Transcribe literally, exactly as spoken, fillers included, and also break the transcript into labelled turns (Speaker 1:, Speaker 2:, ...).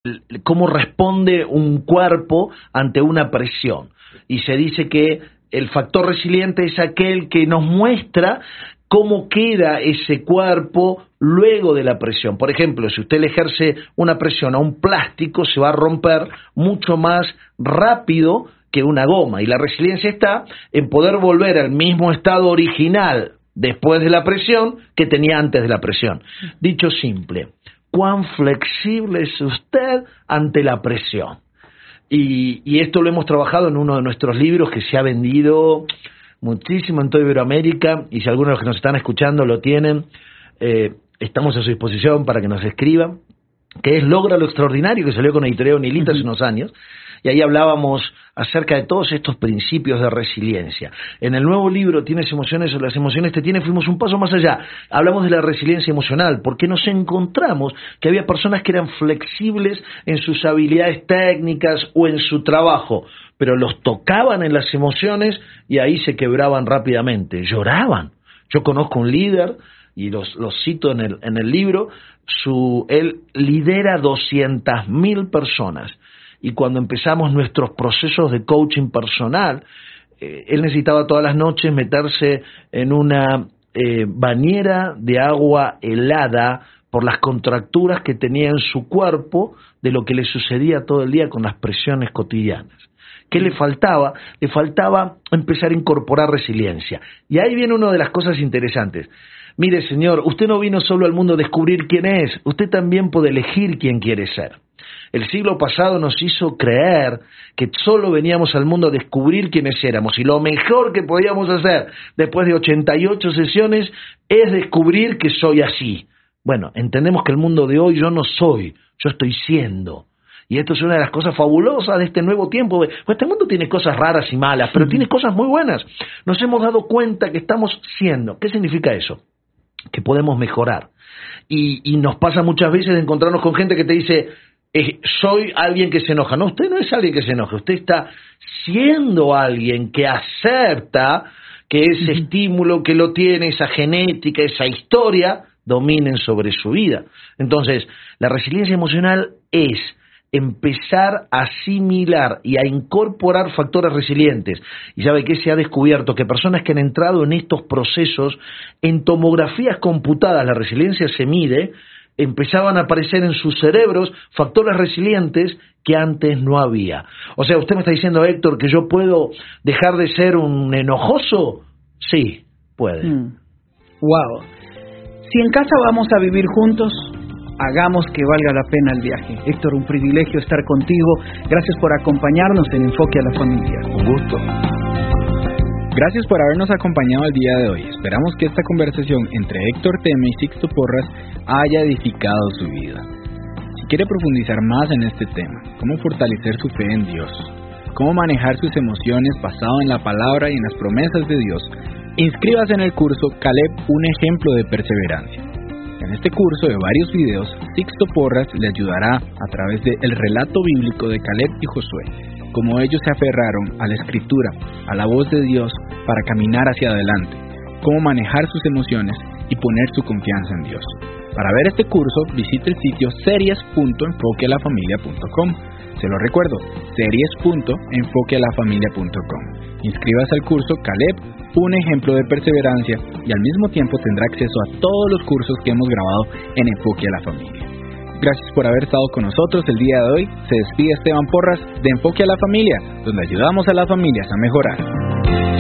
Speaker 1: cómo responde un cuerpo ante una presión. Y se dice que el factor resiliente es aquel que nos muestra cómo queda ese cuerpo luego de la presión. Por ejemplo, si usted le ejerce una presión a un plástico, se va a romper mucho más rápido que una goma. Y la resiliencia está en poder volver al mismo estado original después de la presión que tenía antes de la presión. Dicho simple, ¿cuán flexible es usted ante la presión? Y, y esto lo hemos trabajado en uno de nuestros libros que se ha vendido muchísimo en toda Iberoamérica, y si algunos de los que nos están escuchando lo tienen, eh, estamos a su disposición para que nos escriban, que es Logra lo Extraordinario, que salió con Editorial Unilita hace unos años, y ahí hablábamos acerca de todos estos principios de resiliencia. En el nuevo libro, Tienes emociones o las emociones te tienen, fuimos un paso más allá. Hablamos de la resiliencia emocional, porque nos encontramos que había personas que eran flexibles en sus habilidades técnicas o en su trabajo, pero los tocaban en las emociones y ahí se quebraban rápidamente, lloraban. Yo conozco un líder, y los, los cito en el, en el libro, su, él lidera doscientas mil personas. Y cuando empezamos nuestros procesos de coaching personal, eh, él necesitaba todas las noches meterse en una eh, bañera de agua helada por las contracturas que tenía en su cuerpo de lo que le sucedía todo el día con las presiones cotidianas. ¿Qué le faltaba? Le faltaba empezar a incorporar resiliencia. Y ahí viene una de las cosas interesantes. Mire, señor, usted no vino solo al mundo a descubrir quién es, usted también puede elegir quién quiere ser. El siglo pasado nos hizo creer que solo veníamos al mundo a descubrir quiénes éramos, y lo mejor que podíamos hacer después de ochenta y ocho sesiones es descubrir que soy así. Bueno, entendemos que el mundo de hoy yo no soy, yo estoy siendo. Y esto es una de las cosas fabulosas de este nuevo tiempo. Pues este mundo tiene cosas raras y malas, pero tiene cosas muy buenas. Nos hemos dado cuenta que estamos siendo. ¿Qué significa eso? Que podemos mejorar. Y, y nos pasa muchas veces de encontrarnos con gente que te dice, eh, soy alguien que se enoja. No, usted no es alguien que se enoja. Usted está siendo alguien que acepta que ese uh-huh. estímulo que lo tiene, esa genética, esa historia, dominen sobre su vida. Entonces, la resiliencia emocional es empezar a asimilar y a incorporar factores resilientes. Y sabe que se ha descubierto que personas que han entrado en estos procesos, en tomografías computadas, la resiliencia se mide, empezaban a aparecer en sus cerebros factores resilientes que antes no había. O sea, usted me está diciendo, Héctor, que yo puedo dejar de ser un enojoso. Sí, puede.
Speaker 2: Mm. Wow. Si en casa vamos a vivir juntos, hagamos que valga la pena el viaje. Héctor, un privilegio estar contigo. Gracias por acompañarnos en Enfoque a la Familia.
Speaker 1: Un gusto.
Speaker 3: Gracias por habernos acompañado el día de hoy. Esperamos que esta conversación entre Héctor Teme y Sixto Porras haya edificado su vida. Si quiere profundizar más en este tema, cómo fortalecer su fe en Dios, cómo manejar sus emociones basado en la palabra y en las promesas de Dios, inscríbase en el curso Caleb, un ejemplo de perseverancia. En este curso de varios videos, Sixto Porras le ayudará a través del relato bíblico de Caleb y Josué, cómo ellos se aferraron a la Escritura, a la voz de Dios para caminar hacia adelante, cómo manejar sus emociones y poner su confianza en Dios. Para ver este curso, visite el sitio series punto enfoque a la familia punto com. Se lo recuerdo, series punto enfoque a la familia punto com. Inscríbase al curso Caleb, un ejemplo de perseverancia, y al mismo tiempo tendrá acceso a todos los cursos que hemos grabado en Enfoque a la Familia. Gracias por haber estado con nosotros el día de hoy. Se despide Esteban Porras de Enfoque a la Familia, donde ayudamos a las familias a mejorar.